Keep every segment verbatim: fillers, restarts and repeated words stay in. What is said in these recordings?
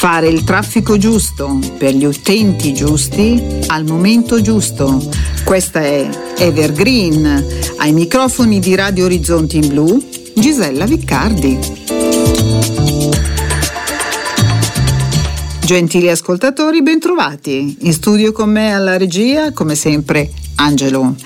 Fare il traffico giusto per gli utenti giusti al momento giusto. Questa è Evergreen. Ai microfoni di Radio Orizzonti in Blu, Gisella Viccardi. Gentili ascoltatori, bentrovati. In studio con me alla regia, come sempre, Angelo.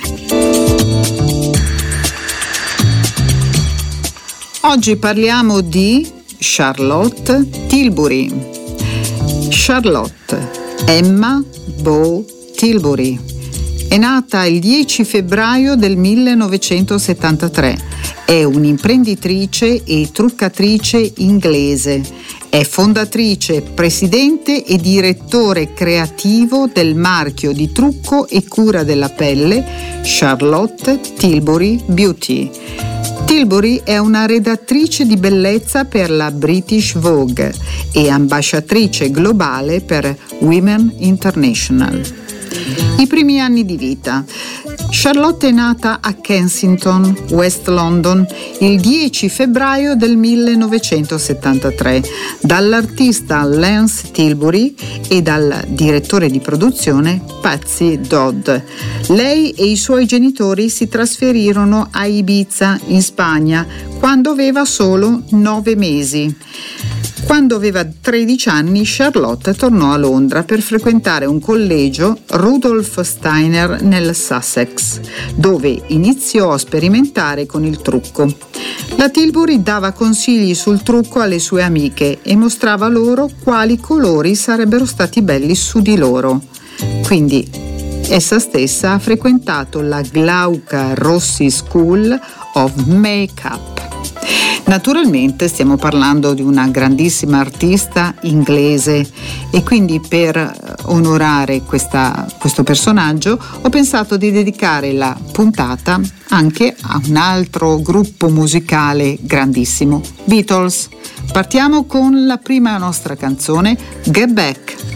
Oggi parliamo di Charlotte Tilbury. Charlotte Emma Bow Tilbury è nata il dieci febbraio del millenovecentosettantatré. È un'imprenditrice e truccatrice inglese. È fondatrice, presidente e direttore creativo del marchio di trucco e cura della pelle Charlotte Tilbury Beauty. Tilbury è una redattrice di bellezza per la British Vogue e ambasciatrice globale per Women International. I primi anni di vita. Charlotte è nata a Kensington, West London, il dieci febbraio del millenovecentosettantatré dall'artista Lance Tilbury e dal direttore di produzione Patsy Dodd. Lei e i suoi genitori si trasferirono a Ibiza, in Spagna, quando aveva solo nove mesi. Quando aveva tredici anni, Charlotte tornò a Londra per frequentare un collegio Rudolf Steiner nel Sussex, dove iniziò a sperimentare con il trucco. La Tilbury dava consigli sul trucco alle sue amiche e mostrava loro quali colori sarebbero stati belli su di loro. Quindi essa stessa ha frequentato la Glauca Rossi School of Makeup. Naturalmente stiamo parlando di una grandissima artista inglese e quindi per onorare questa, questo personaggio ho pensato di dedicare la puntata anche a un altro gruppo musicale grandissimo, Beatles. Partiamo con la prima nostra canzone, Get Back.